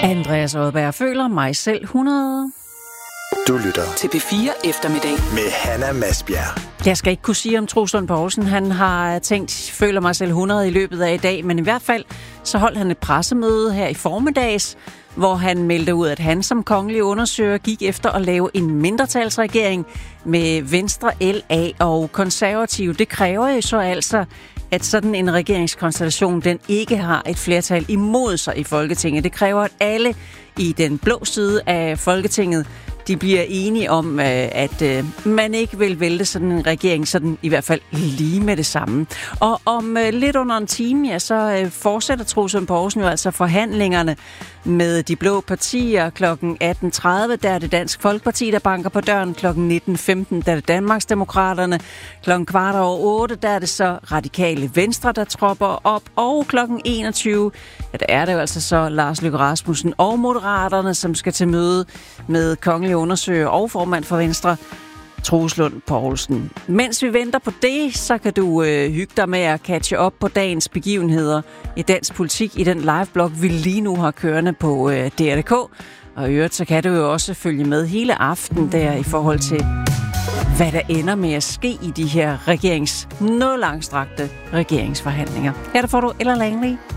Andreas Odberg føler mig selv 100. Du lytter til P4 Eftermiddag med Hanna Masbjerg. Jeg skal ikke kunne sige om Troels Lund Poulsen. Han har tænkt, føler mig selv 100 i løbet af i dag, men i hvert fald så holdt han et pressemøde her i formiddags, hvor han meldte ud, at han som kongelig undersøger gik efter at lave en mindretalsregering med Venstre, LA og Konservative. Det kræver jo så altså, at sådan en regeringskonstellation, den ikke har et flertal imod sig i Folketinget. Det kræver, at alle i den blå side af Folketinget, de bliver enige om, at man ikke vil vælte sådan en regering, sådan i hvert fald lige med det samme. Og om lidt under en time, ja, så fortsætter Troels Lund Poulsen jo altså forhandlingerne med de blå partier. Klokken 18.30, der er det Dansk Folkeparti, der banker på døren. Klokken 19.15, der er det Danmarksdemokraterne. Klokken 7:15, der er det så Radikale Venstre, der tropper op. Og klokken 21, ja, der er det jo altså så Lars Løkke Rasmussen og Moderaterne, som skal til møde med kongelig undersøger og formand for Venstre, Troels Lund Poulsen. Mens vi venter på det, så kan du hygge dig med at catche op på dagens begivenheder i dansk politik i den liveblog, vi lige nu har kørende på DR.dk. Og i øvrigt, så kan du jo også følge med hele aften der i forhold til, hvad der ender med at ske i de her noget langstrakte regeringsforhandlinger. Her der får du Ella Langley.